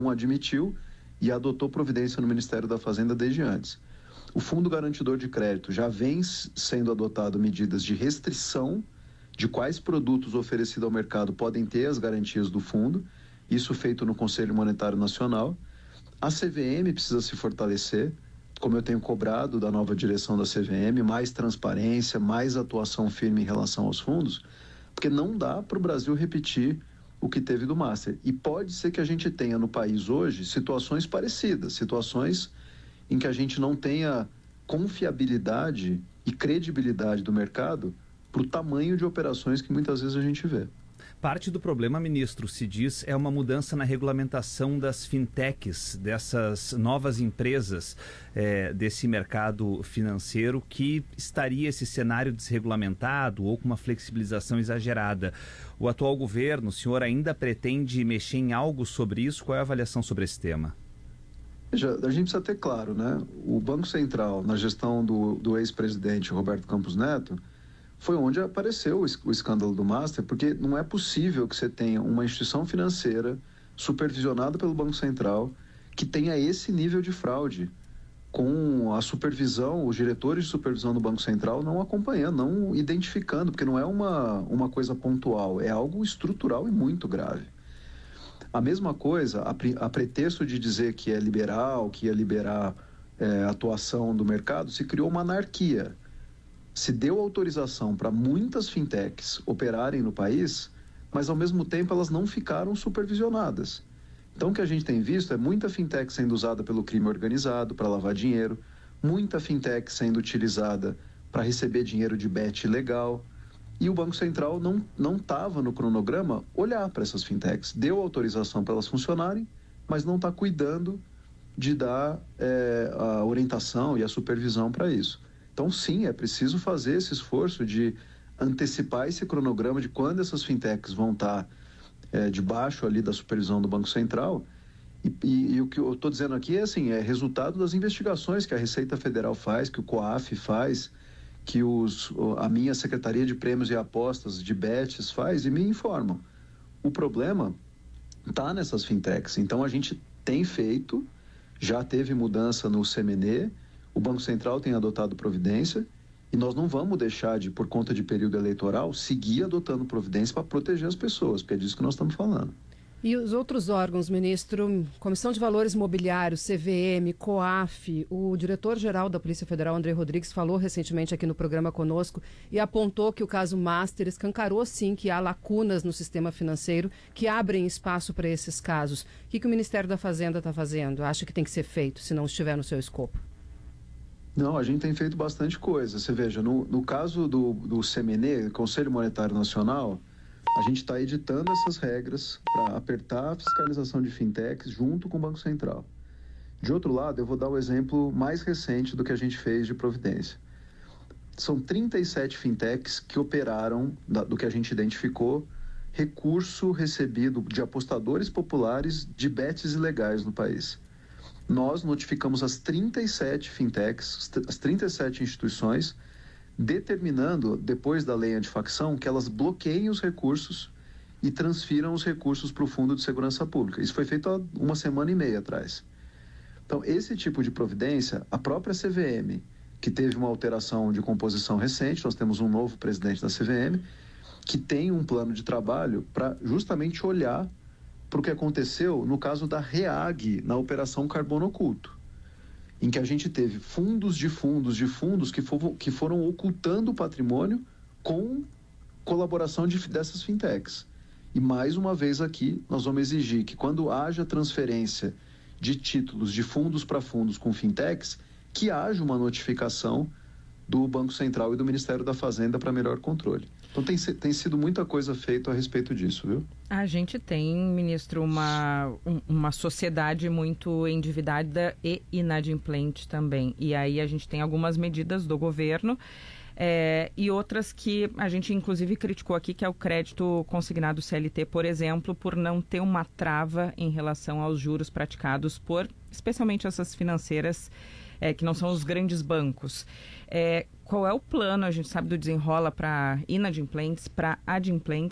admitiu e adotou providência no Ministério da Fazenda desde antes. O Fundo Garantidor de Crédito já vem sendo adotado medidas de restrição de quais produtos oferecidos ao mercado podem ter as garantias do fundo, isso feito no Conselho Monetário Nacional. A CVM precisa se fortalecer, como eu tenho cobrado da nova direção da CVM, mais transparência, mais atuação firme em relação aos fundos, porque não dá para o Brasil repetir o que teve do Master. E pode ser que a gente tenha no país hoje situações parecidas, situações em que a gente não tenha confiabilidade e credibilidade do mercado para o tamanho de operações que muitas vezes a gente vê. Parte do problema, ministro, se diz, é uma mudança na regulamentação das fintechs, dessas novas empresas desse mercado financeiro, que estaria esse cenário desregulamentado ou com uma flexibilização exagerada. O atual governo, o senhor ainda pretende mexer em algo sobre isso? Qual é a avaliação sobre esse tema? Veja, a gente precisa ter claro, né? O Banco Central, na gestão do ex-presidente Roberto Campos Neto, foi onde apareceu o escândalo do Master, porque não é possível que você tenha uma instituição financeira supervisionada pelo Banco Central que tenha esse nível de fraude, com a supervisão, os diretores de supervisão do Banco Central não acompanhando, não identificando, porque não é uma coisa pontual, é algo estrutural e muito grave. A mesma coisa, a pretexto de dizer que é liberal, que ia liberar a atuação do mercado, se criou uma anarquia. Se deu autorização para muitas fintechs operarem no país, mas ao mesmo tempo elas não ficaram supervisionadas. Então o que a gente tem visto é muita fintech sendo usada pelo crime organizado para lavar dinheiro, muita fintech sendo utilizada para receber dinheiro de bet ilegal, e o Banco Central não estava no cronograma olhar para essas fintechs. Deu autorização para elas funcionarem, mas não está cuidando de dar a orientação e a supervisão para isso. Então, sim, é preciso fazer esse esforço de antecipar esse cronograma de quando essas fintechs vão estar debaixo ali da supervisão do Banco Central. E o que eu estou dizendo aqui é resultado das investigações que a Receita Federal faz, que o COAF faz, que a minha Secretaria de Prêmios e Apostas de Bets faz e me informam. O problema está nessas fintechs. Então, a gente tem feito, já teve mudança no CMNE, o Banco Central tem adotado providência e nós não vamos deixar de, por conta de período eleitoral, seguir adotando providência para proteger as pessoas, porque é disso que nós estamos falando. E os outros órgãos, ministro, Comissão de Valores Imobiliários, CVM, COAF, o diretor-geral da Polícia Federal, André Rodrigues, falou recentemente aqui no programa conosco e apontou que o caso Master escancarou sim que há lacunas no sistema financeiro que abrem espaço para esses casos. O que o Ministério da Fazenda está fazendo? Acha que tem que ser feito, se não estiver no seu escopo? Não, a gente tem feito bastante coisa. Você veja, no caso do CMNE, Conselho Monetário Nacional, a gente está editando essas regras para apertar a fiscalização de fintechs junto com o Banco Central. De outro lado, eu vou dar o exemplo mais recente do que a gente fez de providência. São 37 fintechs que operaram, do que a gente identificou, recurso recebido de apostadores populares de bets ilegais no país. Nós notificamos as 37 fintechs, as 37 instituições, determinando, depois da lei antifacção, que elas bloqueiem os recursos e transfiram os recursos para o Fundo de Segurança Pública. Isso foi feito há 1 semana e meia atrás. Então, esse tipo de providência, a própria CVM, que teve uma alteração de composição recente, nós temos um novo presidente da CVM, que tem um plano de trabalho para justamente olhar para o que aconteceu no caso da REAG, na Operação Carbono Oculto, em que a gente teve fundos que foram ocultando o patrimônio com colaboração dessas fintechs. E mais uma vez aqui, nós vamos exigir que quando haja transferência de títulos de fundos para fundos com fintechs, que haja uma notificação do Banco Central e do Ministério da Fazenda para melhor controle. Então tem sido muita coisa feita a respeito disso, viu? A gente tem, ministro, uma sociedade muito endividada e inadimplente também. E aí a gente tem algumas medidas do governo e outras que a gente inclusive criticou aqui, que é o crédito consignado CLT, por exemplo, por não ter uma trava em relação aos juros praticados por, especialmente essas financeiras que não são os grandes bancos. Qual é o plano, a gente sabe, do desenrola para inadimplentes, para adimplentes,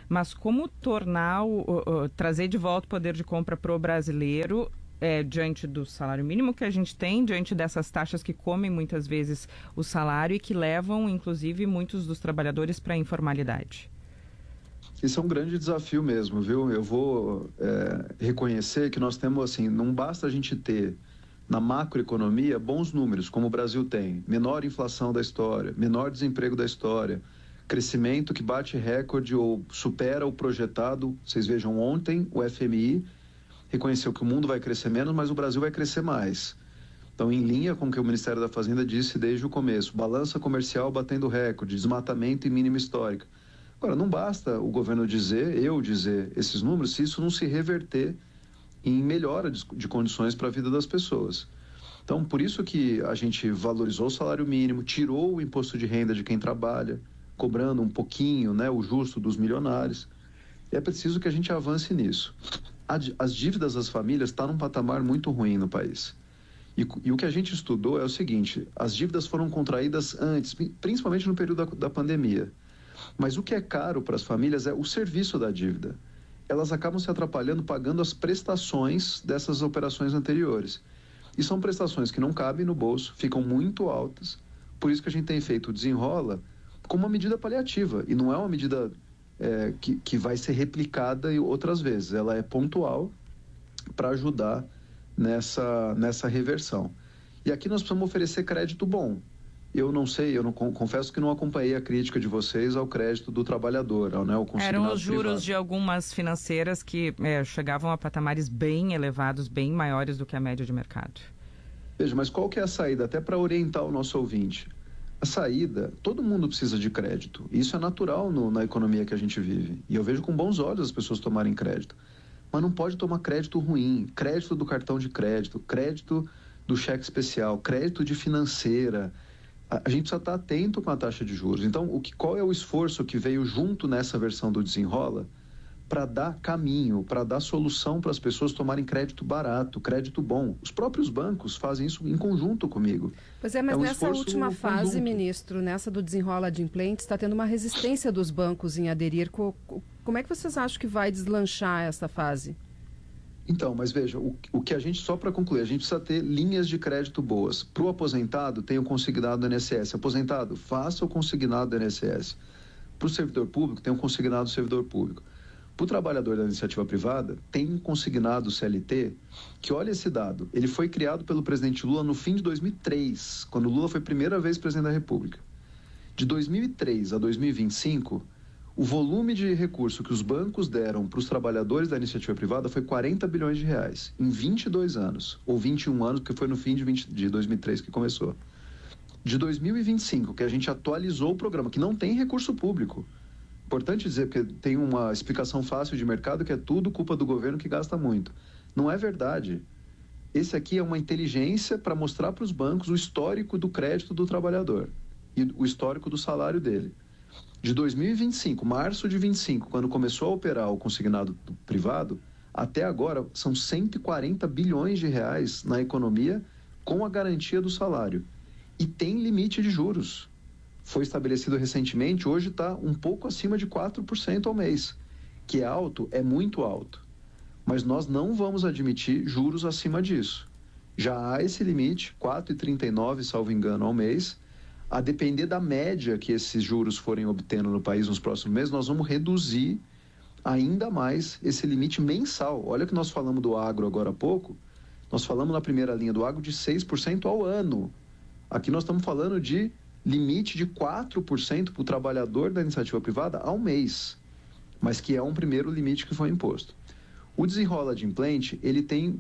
mas como tornar, trazer de volta o poder de compra para o brasileiro diante do salário mínimo que a gente tem, diante dessas taxas que comem muitas vezes o salário e que levam, inclusive, muitos dos trabalhadores para a informalidade? Isso é um grande desafio mesmo, viu? Eu vou reconhecer que nós temos, assim, não basta a gente ter na macroeconomia bons números, como o Brasil tem, menor inflação da história, menor desemprego da história, crescimento que bate recorde ou supera o projetado. Vocês vejam, ontem o FMI reconheceu que o mundo vai crescer menos, mas o Brasil vai crescer mais. Então, em linha com o que o Ministério da Fazenda disse desde o começo, balança comercial batendo recorde, desmatamento em mínima histórica. Agora, não basta o governo dizer esses números, se isso não se reverter em melhora de condições para a vida das pessoas. Então, por isso que a gente valorizou o salário mínimo, tirou o imposto de renda de quem trabalha, cobrando um pouquinho, né, o justo dos milionários. E é preciso que a gente avance nisso. As dívidas das famílias estão num patamar muito ruim no país. E o que a gente estudou é o seguinte: as dívidas foram contraídas antes, principalmente no período da pandemia. Mas o que é caro para as famílias é o serviço da dívida. Elas acabam se atrapalhando pagando as prestações dessas operações anteriores. E são prestações que não cabem no bolso, ficam muito altas. Por isso que a gente tem feito o Desenrola como uma medida paliativa. E não é uma medida que vai ser replicada outras vezes. Ela é pontual para ajudar nessa reversão. E aqui nós precisamos oferecer crédito bom. Eu não sei, confesso que não acompanhei a crítica de vocês ao crédito do trabalhador, ao consignado Eram os juros privado de algumas financeiras que chegavam a patamares bem elevados, bem maiores do que a média de mercado. Veja, mas qual que é a saída? Até para orientar o nosso ouvinte. A saída, todo mundo precisa de crédito. Isso é natural na economia que a gente vive. E eu vejo com bons olhos as pessoas tomarem crédito. Mas não pode tomar crédito ruim, crédito do cartão de crédito, crédito do cheque especial, crédito de financeira. A gente precisa estar atento com a taxa de juros. Então, qual é o esforço que veio junto nessa versão do Desenrola para dar caminho, para dar solução para as pessoas tomarem crédito barato, crédito bom? Os próprios bancos fazem isso em conjunto comigo. Pois mas nessa última fase, ministro, nessa do Desenrola Adimplente, está tendo uma resistência dos bancos em aderir. Como é que vocês acham que vai deslanchar essa fase? Então, mas veja, o que a gente, só para concluir, a gente precisa ter linhas de crédito boas. Para o aposentado, tem o consignado do INSS. Aposentado, faça o consignado do INSS. Para o servidor público, tem o consignado do servidor público. Para o trabalhador da iniciativa privada, tem um consignado CLT, que olha esse dado, ele foi criado pelo presidente Lula no fim de 2003, quando Lula foi a primeira vez presidente da República. De 2003 a 2025... o volume de recurso que os bancos deram para os trabalhadores da iniciativa privada foi 40 bilhões de reais, em 22 anos, ou 21 anos, porque foi no fim de 2003 que começou. De 2025, que a gente atualizou o programa, que não tem recurso público. Importante dizer, porque tem uma explicação fácil de mercado, que é tudo culpa do governo que gasta muito. Não é verdade. Esse aqui é uma inteligência para mostrar para os bancos o histórico do crédito do trabalhador e o histórico do salário dele. De 2025, março de 25, quando começou a operar o consignado privado, até agora são 140 bilhões de reais na economia com a garantia do salário. E tem limite de juros. Foi estabelecido recentemente, hoje está um pouco acima de 4% ao mês, que é alto, é muito alto. Mas nós não vamos admitir juros acima disso. Já há esse limite, 4,39, salvo engano, ao mês. A depender da média que esses juros forem obtendo no país nos próximos meses, nós vamos reduzir ainda mais esse limite mensal. Olha que nós falamos do agro agora há pouco, nós falamos na primeira linha do agro de 6% ao ano. Aqui nós estamos falando de limite de 4% para o trabalhador da iniciativa privada ao mês, mas que é um primeiro limite que foi imposto. O Desenrola Adimplente, ele tem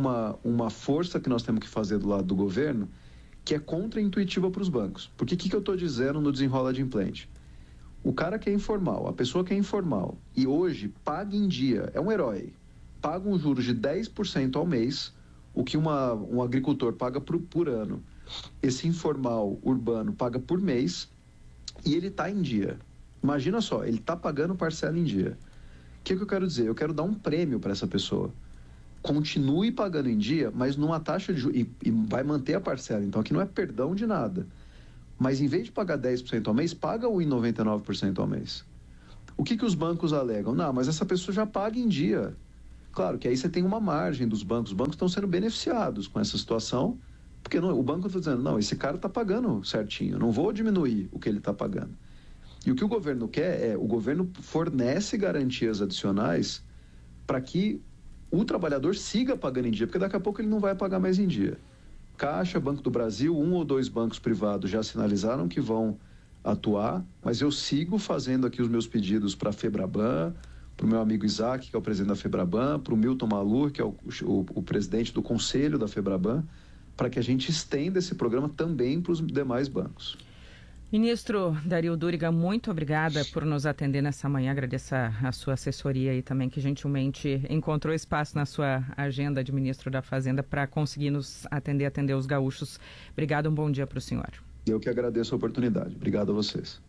uma força que nós temos que fazer do lado do governo, que é contra-intuitiva para os bancos. Porque o que eu estou dizendo no Desenrola Adimplente? O cara que é informal, a pessoa que é informal, e hoje paga em dia, é um herói, paga um juros de 10% ao mês, o que um agricultor paga por ano. Esse informal urbano paga por mês e ele está em dia. Imagina só, ele está pagando parcela em dia. O que eu quero dizer? Eu quero dar um prêmio para essa pessoa. Continue pagando em dia, mas numa taxa de juros, e vai manter a parcela. Então aqui não é perdão de nada. Mas em vez de pagar 10% ao mês, paga 1,99% ao mês. O que os bancos alegam? Não, mas essa pessoa já paga em dia. Claro que aí você tem uma margem dos bancos. Os bancos estão sendo beneficiados com essa situação, porque o banco está dizendo, não, esse cara está pagando certinho, não vou diminuir o que ele está pagando. E o que o governo quer o governo fornece garantias adicionais para que o trabalhador siga pagando em dia, porque daqui a pouco ele não vai pagar mais em dia. Caixa, Banco do Brasil, 1 ou 2 bancos privados já sinalizaram que vão atuar, mas eu sigo fazendo aqui os meus pedidos para a Febraban, para o meu amigo Isaac, que é o presidente da Febraban, para o Milton Malur, que é o presidente do conselho da Febraban, para que a gente estenda esse programa também para os demais bancos. Ministro Dario Duriga, muito obrigada por nos atender nessa manhã. Agradeço a sua assessoria e também que gentilmente encontrou espaço na sua agenda de ministro da Fazenda para conseguir nos atender os gaúchos. Obrigado, um bom dia para o senhor. Eu que agradeço a oportunidade. Obrigado a vocês.